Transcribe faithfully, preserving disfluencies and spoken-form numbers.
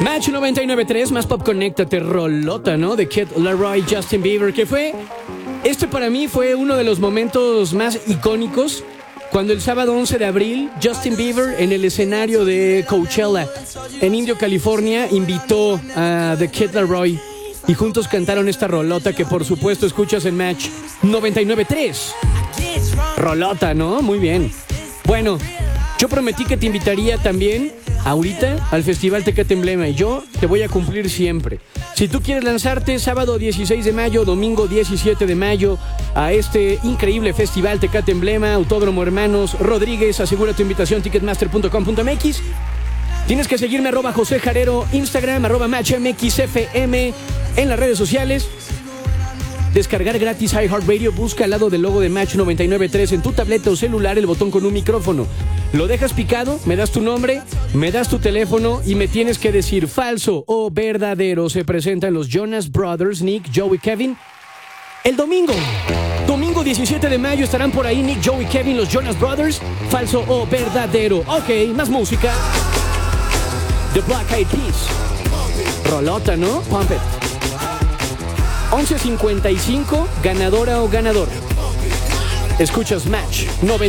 Match noventa y nueve punto tres, más pop, conéctate, rolota, ¿no? De Kid Laroi, Justin Bieber, que fue... Este para mí fue uno de los momentos más icónicos cuando el sábado once de abril, Justin Bieber en el escenario de Coachella, en Indio, California, invitó a The Kid Laroi y juntos cantaron esta rolota que por supuesto escuchas en Match noventa y nueve punto tres. Rolota, ¿no? Muy bien. Bueno, yo prometí que te invitaría también ahorita al Festival Tecate Emblema y yo te voy a cumplir siempre. Si tú quieres lanzarte sábado dieciséis de mayo, domingo diecisiete de mayo a este increíble Festival Tecate Emblema, Autódromo Hermanos Rodríguez, asegura tu invitación ticketmaster punto com punto m x. Tienes que seguirme arroba José Jarero, Instagram, arroba matchmxfm en las redes sociales. Descargar gratis iHeartRadio, busca al lado del logo de Match noventa y nueve punto tres en tu tableta o celular el botón con un micrófono. Lo dejas picado, me das tu nombre, me das tu teléfono y me tienes que decir falso o verdadero. Se presentan los Jonas Brothers, Nick, Joe y Kevin. El domingo, domingo diecisiete de mayo estarán por ahí Nick, Joe y Kevin, los Jonas Brothers. Falso o verdadero. Ok, más música. The Black Eyed Peas. Rolota, ¿no? Pump It. once cincuenta y cinco, ganadora o ganador. Escuchas Match noventa.